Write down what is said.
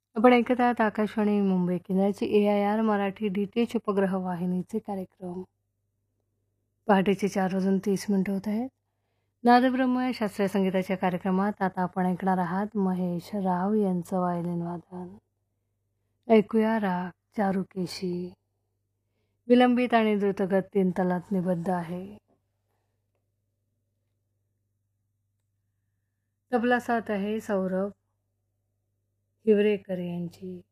आपण ऐकत आहात आकाशवाणी मुंबई केंद्राची AIR मराठी DTH उपग्रह वाहिनीचे कार्यक्रम. पहाटेचे 4:30 होत आहेत. नादब्रह्म या शास्त्रीय संगीताच्या कार्यक्रमात आता आपण ऐकणार आहात महेश राव यांचं वायलिन वादन. ऐकूया राग चारुकेशी. विलंबित आणि द्रुतगत 3 तालात निबद्ध आहे. तबला साथ आहे सौरभ हिवरेकर यांची.